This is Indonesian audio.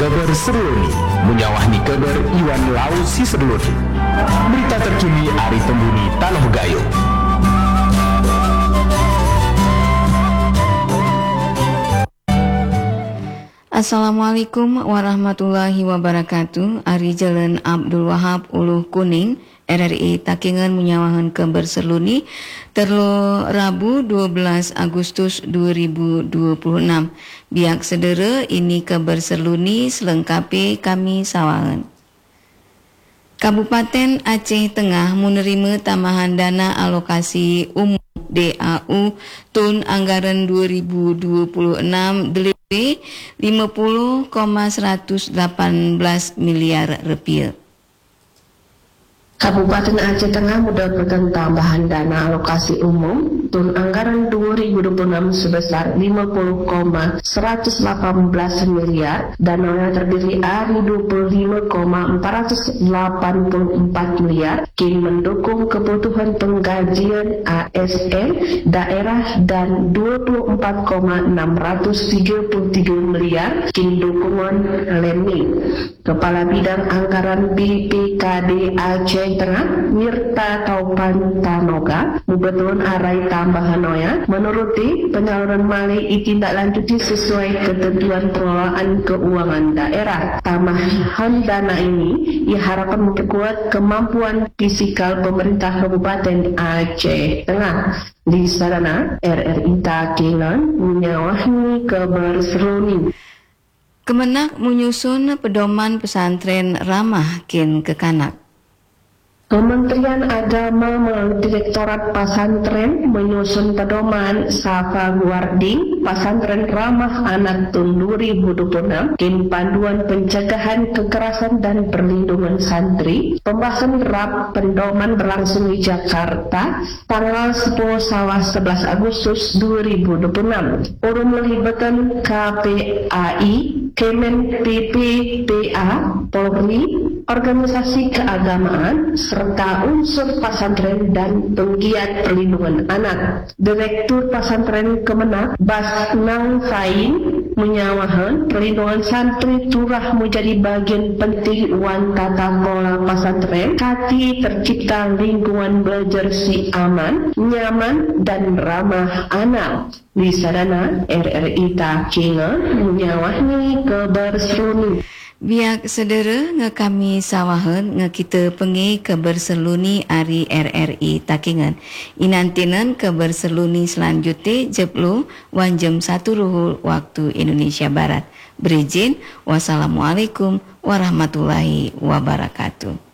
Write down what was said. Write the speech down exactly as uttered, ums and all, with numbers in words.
Kabar Serluni menyawahni kabar Iwan Lau si Serluni. Berita terkini Ari Tembuni Tanah Gayo. Assalamualaikum warahmatullahi wabarakatuh. Ari Jalan Abdul Wahab Uluh Kuning R R I Takengan menyawahan kabar Serluni terlo Rabu dua belas Agustus dua ribu dua puluh enam. Biak sedera ini kabar Serluni selengkapi kami sawangan. Kabupaten Aceh Tengah menerima tambahan dana alokasi umum D A U tahun anggaran dua ribu dua puluh enam lebih lima puluh koma seratus delapan belas miliar rupiah. Kabupaten Aceh Tengah mendapatkan tambahan dana alokasi umum tahun anggaran dua ribu dua puluh enam sebesar lima puluh koma seratus delapan belas miliar. Dananya terdiri dari dua puluh lima koma empat ratus delapan puluh empat miliar kini mendukung kebutuhan penggajian A S N daerah dan dua puluh empat koma enam ratus tiga puluh tiga miliar kini dukungan lending. Kepala Bidang Anggaran B P K D Aceh Tengah Mirta Taupan Tanoga membetulan arai tambahan noya menuruti penyaluran mali ditindaklanjuti sesuai ketentuan pengelolaan keuangan daerah. Tambahan dana ini diharapkan memperkuat kemampuan fiskal pemerintah Kabupaten Aceh Tengah. Di sana R R I Takengan menyawahi kabar Serluni. Kemenak menyusun pedoman pesantren ramah kin kekanak. Kementerian Agama melalui Direktorat Pasantren menyusun pedoman salvaguarding pesantren ramah anak tahun dua ribu dua puluh enam kin panduan pencegahan kekerasan dan perlindungan santri. Pembahasan draft pedoman berlangsung di Jakarta tanggal sepuluh sawah sebelas Agustus dua ribu dua puluh enam. Urun melibatkan K P A I, Kemen P P P A, Polri, organisasi keagamaan, serta unsur pesantren dan penggiat perlindungan anak. Direktur Pesantren Kemenak Basnang Sain menyawahan perlindungan santri turah menjadi bagian penting wan tata kelola pesantren kati tercipta lingkungan belajar si aman, nyaman, dan ramah anak. Di sadana R R I Takengan menyawahi kabar Serluni. Biak sedera ngekami sawahan ngekita pengi kabar Serluni Ari R R I Takengan. Inantinan kabar Serluni selanjutnya jeplo wan jam satu ruhul waktu Indonesia Barat. Berizin, wassalamualaikum warahmatullahi wabarakatuh.